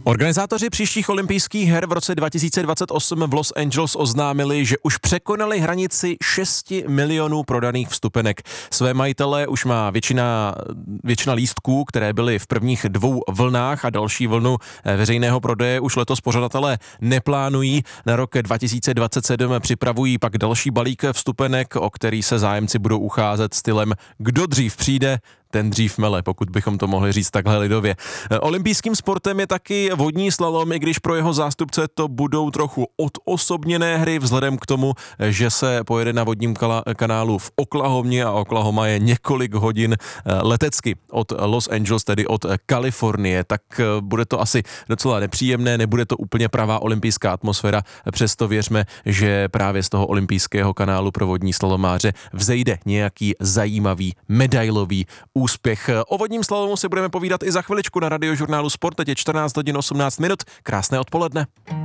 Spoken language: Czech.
Organizátoři příštích olympijských her v roce 2028 v Los Angeles oznámili, že už překonali hranici 6 milionů prodaných vstupenek. Své majitele už má většina lístků, které byly v prvních 2 vlnách, a další vlnu veřejného prodeje už letos pořadatelé neplánují. Na rok 2027 připravují pak další balík vstupenek, o který se zájemci budou ucházet stylem kdo dřív přijde, ten dřív mele, pokud bychom to mohli říct takhle lidově. Olympijským sportem je taky vodní slalom, i když pro jeho zástupce to budou trochu odosobněné hry, vzhledem k tomu, že se pojede na vodním kanálu v Oklahomě, a Oklahoma je několik hodin letecky od Los Angeles, tedy od Kalifornie, tak bude to asi docela nepříjemné, nebude to úplně pravá olympijská atmosféra, přesto věřme, že právě z toho olympijského kanálu pro vodní slalomáře vzejde nějaký zajímavý medailový úspěch. O vodním slalomu si budeme povídat i za chviličku na Radiožurnálu Sport. Teď je 14 hodin 18 minut. Krásné odpoledne.